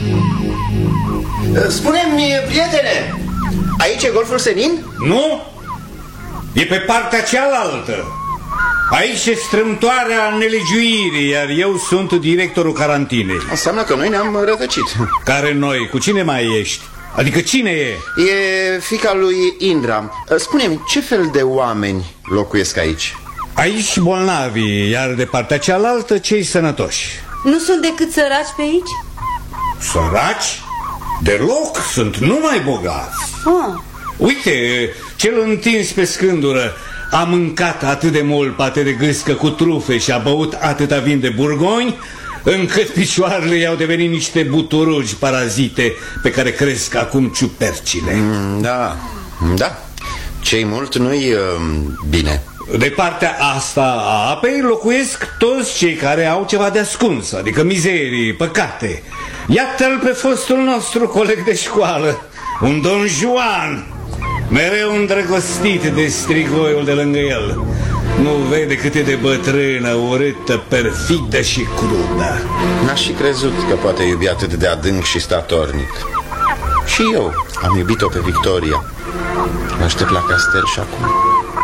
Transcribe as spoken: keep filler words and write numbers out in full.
Spune-mi, prietene, aici e golful senin? Nu, e pe partea cealaltă. Aici e strâmtoarea nelegiuirii, iar eu sunt directorul carantinei. Înseamnă că noi ne-am rătăcit. Care noi? Cu cine mai ești? Adică cine e? E fiica lui Indra. Spune-mi, ce fel de oameni locuiesc aici? Aici bolnavi, iar de partea cealaltă cei sănătoși. Nu sunt decât săraci pe aici? Săraci? Deloc, sunt numai bogați. Ah. Uite, cel întins pe scândură a mâncat atât de mult pate de gâscă cu trufe și a băut atâta vin de burgoni, încât picioarele i-au devenit niște buturugi parazite pe care cresc acum ciupercile. mm, Da, da. Ce-i mult nu-i uh, bine. De partea asta a apei locuiesc toți cei care au ceva de ascuns, adică mizerii, păcate. Iată-l pe fostul nostru coleg de școală, un Don Juan, mereu îndrăgostit de strigoiul de lângă el. Nu vede cât e de bătrână, urâtă, perfidă și crudă. N-aș fi crezut că poate iubi atât de adânc și statornic. Și eu am iubit-o pe Victoria. Mă aștept la castel și acum.